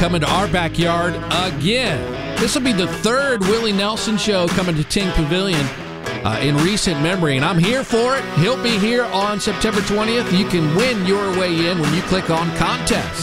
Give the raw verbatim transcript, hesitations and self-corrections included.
coming to our backyard again. This will be the third Willie Nelson show coming to Ting Pavilion uh, in recent memory, and I'm here for it. He'll be here on September twentieth. You can win your way in when you click on contest.